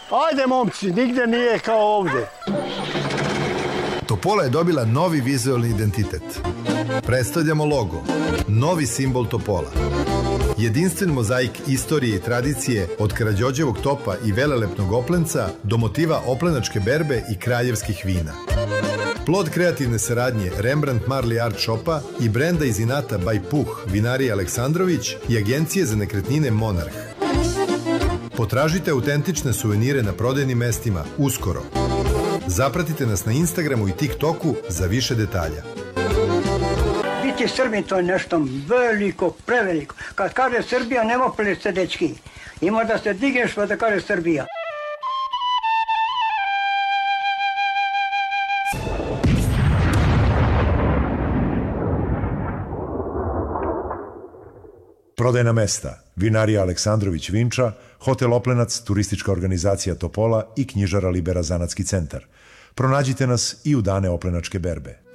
Ajde, momci, nigde nije kao ovde. Topola je dobila novi vizualni identitet. Predstavljamo logo, novi simbol Topola. Jedinstven mozaik istorije i tradicije od Karađorđevog topa i velelepnog oplenca do motiva oplenačke berbe i kraljevskih vina. Plod kreativne saradnje Rembrandt Marley Art Shopa i brenda iz inata by Puh vinarije Aleksandrović i agencije za nekretnine Monarh. Potražite autentične suvenire na prodajnim mestima uskoro. Zapratite nas na Instagramu i TikToku za više detalja. Biti Srbin to je nešto veliko, preveliko. Kad kaže Srbija, nema plese dečki. Ima da se digneš pa da kaže Srbija. Prodajna mesta: vinarija Aleksandrović Vinča, hotel Oplenac, turistička organizacija Topola i knjižara Libera Zanatski centar. Pronađite nas i u dane oplenačke berbe.